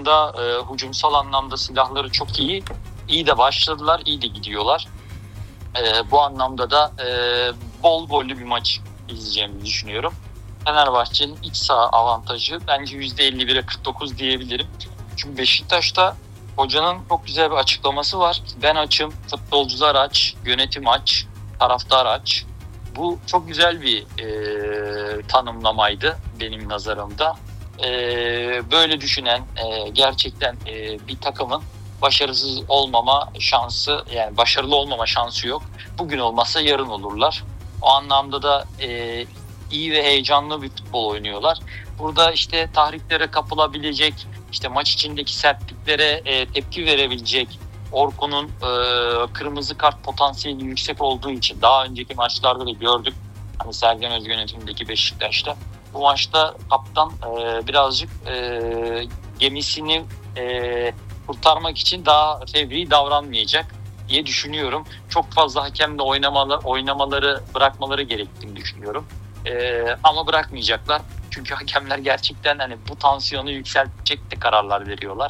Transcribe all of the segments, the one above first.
anlamda, hücumsal anlamda silahları çok iyi. İyi de başladılar, iyi de gidiyorlar. Bu anlamda da bol gollü bir maç izleyeceğimizi düşünüyorum. Fenerbahçe'nin iç saha avantajı bence %51'e 49 diyebilirim. Çünkü Beşiktaş'ta hocanın çok güzel bir açıklaması var. Ben açım, futbolcular aç, yönetim aç, taraftar aç. Bu çok güzel bir tanımlamaydı benim nazarımda. Böyle düşünen gerçekten bir takımın başarısız olmama şansı, yani başarılı olmama şansı yok. Bugün olmazsa yarın olurlar. O anlamda da iyi ve heyecanlı bir futbol oynuyorlar. Burada işte tahriklere kapılabilecek, işte maç içindeki sertliklere tepki verebilecek, Orkun'un kırmızı kart potansiyeli yüksek olduğu için daha önceki maçlarda da gördük. Hani Sergen Özgün yönetimindeki Beşiktaş'ta. Bu maçta kaptan birazcık gemisini kurtarmak için daha fevri davranmayacak diye düşünüyorum. Çok fazla hakemle oynamaları bırakmaları gerektiğini düşünüyorum. Ama bırakmayacaklar. Çünkü hakemler gerçekten hani bu tansiyonu yükseltecek de kararlar veriyorlar.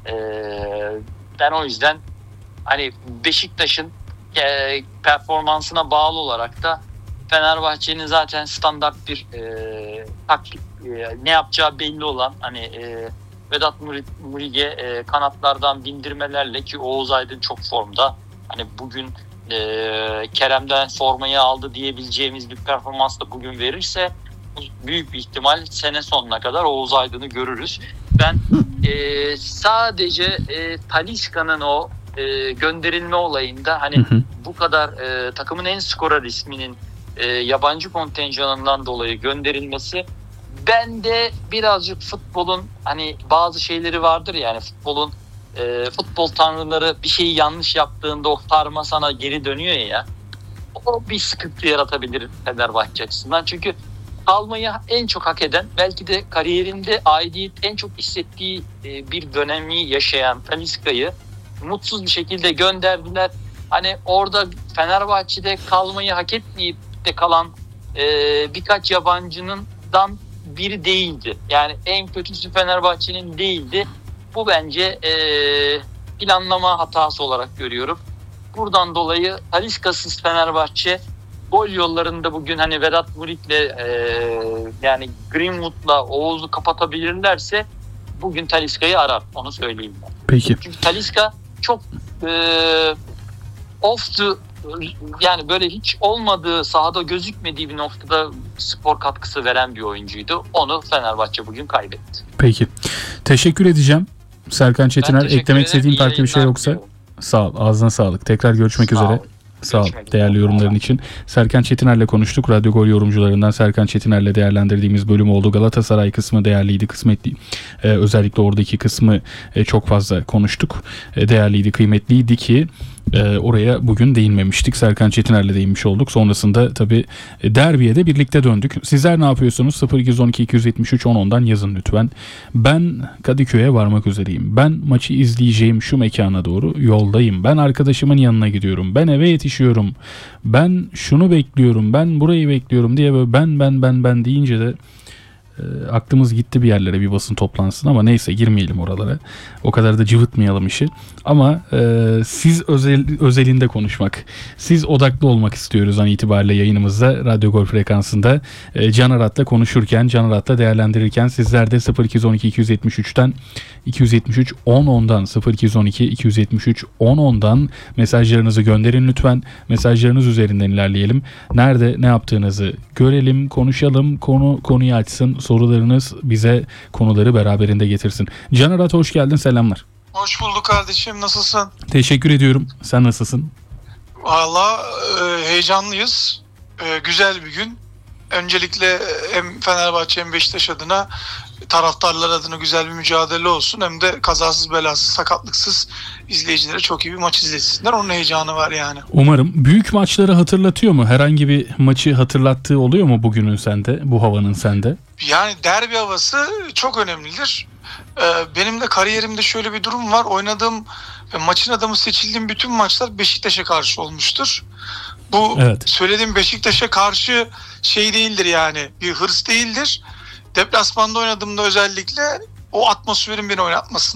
Ben o yüzden hani Beşiktaş'ın performansına bağlı olarak da Fenerbahçe'nin zaten standart bir taktik, ne yapacağı belli olan hani Vedat Muriç'e kanatlardan bindirmelerle, ki Oğuz Aydın çok formda. Hani bugün Kerem'den formayı aldı diyebileceğimiz bir performans da bugün verirse büyük bir ihtimal sene sonuna kadar Oğuz Aydın'ı görürüz. Ben sadece Talisca'nın o gönderilme olayında hani bu kadar takımın en skorer isminin yabancı kontenjanından dolayı gönderilmesi, ben de birazcık futbolun hani bazı şeyleri vardır yani futbol tanrıları bir şeyi yanlış yaptığında o karma sana geri dönüyor ya, o bir sıkıntı yaratabilir Fenerbahçe açısından. Çünkü kalmayı en çok hak eden, belki de kariyerinde aidiyet en çok hissettiği bir dönemi yaşayan Talisca'yı mutsuz bir şekilde gönderdiler. Hani orada Fenerbahçe'de kalmayı hak etmeyip de kalan birkaç yabancından biri değildi. Yani en kötüsü Fenerbahçe'nin değildi. Bu bence planlama hatası olarak görüyorum. Buradan dolayı Talisca'sız Fenerbahçe gol yollarında bugün hani Vedat Muriç'le yani Greenwood'la Oğuz'u kapatabilirlerse bugün Talisca'yı arar. Onu söyleyeyim ben. Peki. Çünkü Talisca çok yani böyle hiç olmadığı, sahada gözükmediği bir noktada skor katkısı veren bir oyuncuydu. Onu Fenerbahçe bugün kaybetti. Peki. Teşekkür edeceğim. Serkan Çetiner, eklemek istediğin farklı bir şey yoksa diliyorum. sağ ol. Ağzına sağlık. Tekrar görüşmek üzere. Sağ ol değerli yorumların için. Serkan Çetiner'le konuştuk. Radyo Gol yorumcularından Serkan Çetiner'le değerlendirdiğimiz bölüm oldu. Galatasaray kısmı değerliydi, kısmetli. Özellikle oradaki kısmı çok fazla konuştuk. Değerliydi, kıymetliydi ki oraya bugün değinmemiştik. Serkan Çetiner'le değinmiş olduk. Sonrasında tabii derbiye de birlikte döndük. Sizler ne yapıyorsunuz? 0212 273 10'dan yazın lütfen. Ben Kadıköy'e varmak üzereyim. Ben maçı izleyeceğim şu mekana doğru yoldayım. Ben arkadaşımın yanına gidiyorum. Ben eve yetişiyorum. Ben şunu bekliyorum. Ben burayı bekliyorum diye böyle ben deyince de aklımız gitti bir yerlere, bir basın toplantısına, ama neyse girmeyelim oralara. O kadar da cıvıtmayalım işi. Ama siz özelinde konuşmak, siz odaklı olmak istiyoruz an itibariyle yayınımızda, Radyo Gol frekansında. Can Arat'la konuşurken, Can Arat'la değerlendirirken sizler de 0212 273'ten 273 10'dan 0212 273 10'dan mesajlarınızı gönderin lütfen. Mesajlarınız üzerinden ilerleyelim. Nerede ne yaptığınızı görelim, konuşalım. Konuyu açsın. Sorularınız bize konuları beraberinde getirsin. Can Arat, hoş geldin. Selamlar. Hoş bulduk kardeşim. Nasılsın? Teşekkür ediyorum. Sen nasılsın? Valla heyecanlıyız. Güzel bir gün. Öncelikle hem Fenerbahçe hem Beşiktaş adına, taraftarlar adına güzel bir mücadele olsun. Hem de kazasız belasız, sakatlıksız izleyicilere çok iyi bir maç izlesinler. Onun heyecanı var yani. Umarım. Büyük maçları hatırlatıyor mu? Herhangi bir maçı hatırlattığı oluyor mu bugünün sende, bu havanın sende? Yani derbi havası çok önemlidir. Benim de kariyerimde şöyle bir durum var. Oynadığım ve maçın adamı seçildiğim bütün maçlar Beşiktaş'a karşı olmuştur. Bu Evet. söylediğim Beşiktaş'a karşı şey değildir yani, bir hırs değildir. Deplasmanda oynadığımda özellikle o atmosferin beni oynatmasın